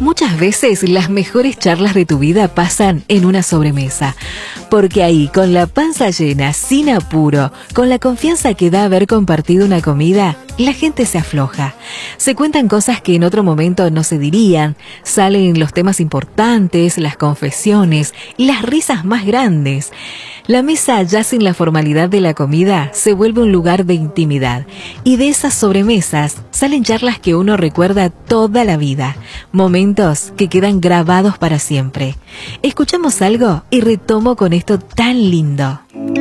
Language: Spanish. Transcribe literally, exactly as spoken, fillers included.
Muchas veces las mejores charlas de tu vida pasan en una sobremesa, porque ahí, con la panza llena, sin apuro, con la confianza que da haber compartido una comida, la gente se afloja. Se cuentan cosas que en otro momento no se dirían, salen los temas importantes, las confesiones y las risas más grandes. La mesa, ya sin la formalidad de la comida, se vuelve un lugar de intimidad, y de esas sobremesas salen charlas que uno recuerda toda la vida, momentos que quedan grabados para siempre. Escuchamos algo y retomo con esto tan lindo.